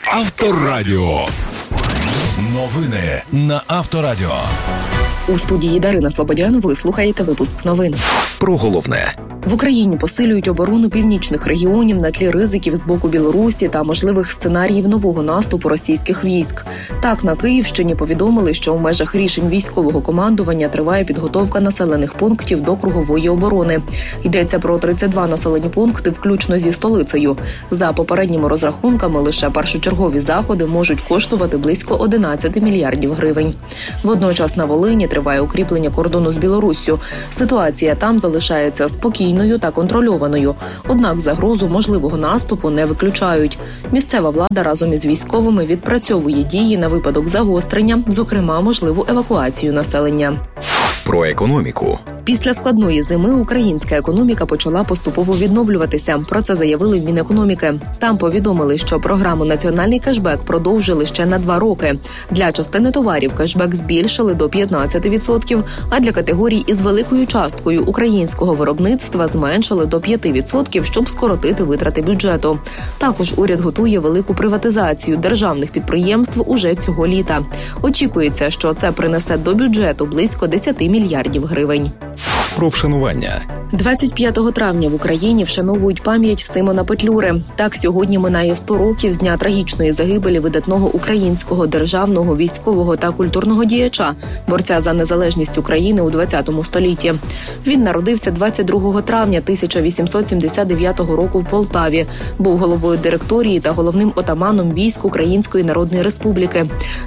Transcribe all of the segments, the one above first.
Авторадіо. Новини на Авторадіо. У студії Дарина Слободян ви слухаєте випуск новин. Про головне. В Україні посилюють оборону північних регіонів на тлі ризиків з боку Білорусі та можливих сценаріїв нового наступу російських військ. Так, на Київщині повідомили, що у межах рішень військового командування триває підготовка населених пунктів до кругової оборони. Йдеться про 32 населені пункти, включно зі столицею. За попередніми розрахунками, лише першочергові заходи можуть коштувати близько 11 мільярдів гривень. Водночас на Волині триває укріплення кордону з Білоруссю. Ситуація там залишається спокійною та контрольованою. Однак загрозу можливого наступу не виключають. Місцева влада разом із військовими відпрацьовує дії на випадок загострення, зокрема можливу евакуацію населення. Про економіку. Після складної зими українська економіка почала поступово відновлюватися. Про це заявили в Мінекономіки. Там повідомили, що програму «Національний кешбек» продовжили ще на 2 роки. Для частини товарів кешбек збільшили до 15%, а для категорій із великою часткою українського виробництва зменшили до 5%, щоб скоротити витрати бюджету. Також уряд готує велику приватизацію державних підприємств уже цього літа. Очікується, що це принесе до бюджету близько 10 мільярдів гривень. Про вшанування. 25 травня в Україні вшановують пам'ять Симона Петлюри. Так, сьогодні минає 100 років з дня трагічної загибелі видатного українського державного, військового та культурного діяча, борця за незалежність України у 20 столітті. Він народився 22 травня 1879 року в Полтаві. Був головою директорії та головним отаманом військ Української Народної Республіки.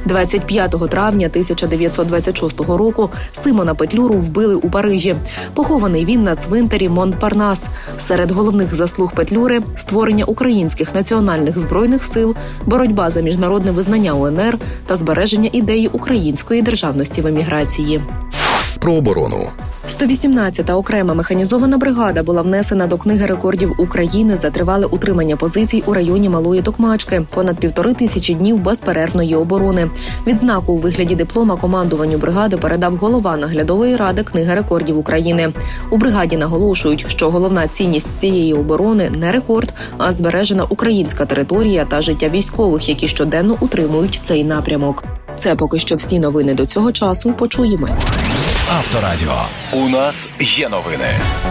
25 травня 1926 року Симона Петлюру вбили у Парижі. Похований він на цвинтарі Монпарнас. Серед головних заслуг Петлюри – створення українських національних збройних сил, боротьба за міжнародне визнання УНР та збереження ідеї української державності в еміграції. Про оборону. 118-та окрема механізована бригада була внесена до Книги рекордів України за тривале утримання позицій у районі Малої Токмачки. Понад 1500 днів безперервної оборони. Відзнаку у вигляді диплома командуванню бригади передав голова наглядової ради Книги рекордів України. У бригаді наголошують, що головна цінність цієї оборони – не рекорд, а збережена українська територія та життя військових, які щоденно утримують цей напрямок. Це поки що всі новини до цього часу. Почуємось. Авторадіо. У нас є новини.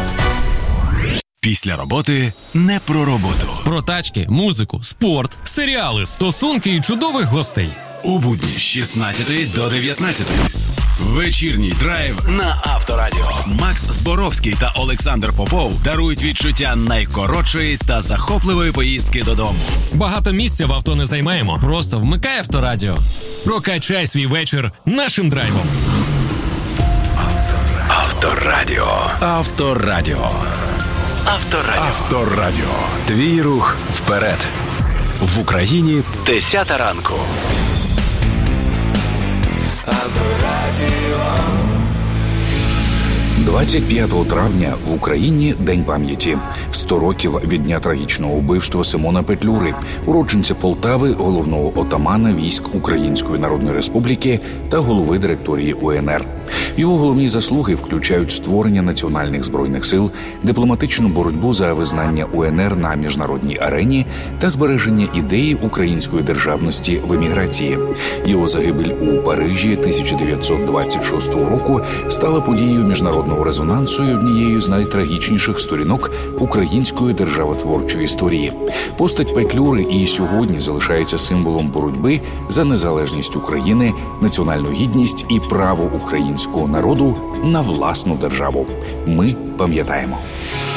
Після роботи не про роботу. Про тачки, музику, спорт, серіали, стосунки і чудових гостей. У будні з 16 до 19. Вечірній драйв на Авторадіо. Макс Зборовський та Олександр Попов дарують відчуття найкоротшої та захопливої поїздки додому. Багато місця в авто не займаємо. Просто вмикай Авторадіо. Прокачай свій вечір нашим драйвом. Авторадіо. Авторадіо. Авторадіо. Авторадіо. Твій рух вперед. В Україні 10 ранку. 25 травня в Україні День пам'яті. 100 років від дня трагічного вбивства Симона Петлюри, уродженця Полтави, головного отамана військ Української Народної Республіки та голови директорії УНР. Його головні заслуги включають створення національних збройних сил, дипломатичну боротьбу за визнання УНР на міжнародній арені та збереження ідеї української державності в еміграції. Його загибель у Парижі 1926 року стала подією міжнародного резонансу і однією з найтрагічніших сторінок української державотворчої історії. Постать Петлюри і сьогодні залишається символом боротьби за незалежність України, національну гідність і право українського народу на власну державу. Ми пам'ятаємо.